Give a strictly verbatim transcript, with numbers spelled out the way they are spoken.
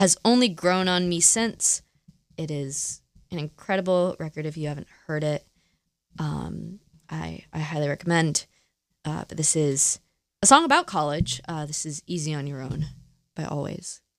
has only grown on me since. It is an incredible record if you haven't heard it. Um, I, I highly recommend. Uh, but this is a song about college. Uh, this is Easy on Your Own by Always.